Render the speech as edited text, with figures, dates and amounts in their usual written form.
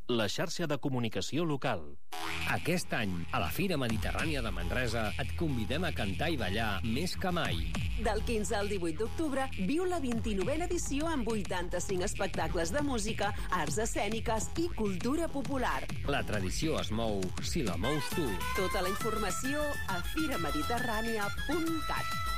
la xarxa de comunicació local. Aquest any, a la Fira Mediterrània de Manresa, et convidem a cantar i ballar més que mai. Del 15 al 18 d'octubre, viu la 29a edició amb 85 espectacles de música, arts escèniques i cultura popular. La tradició es mou si la mous tu. Tota la informació a firamediterrània.cat.